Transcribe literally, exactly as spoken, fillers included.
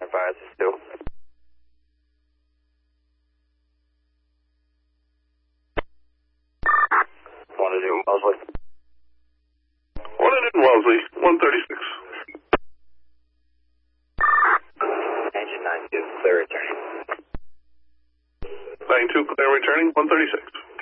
Five, two. One to do Wellesley. One to do Wellesley, one thirty-six. Engine nine two, clear returning. nine two, clear returning, one thirty-six.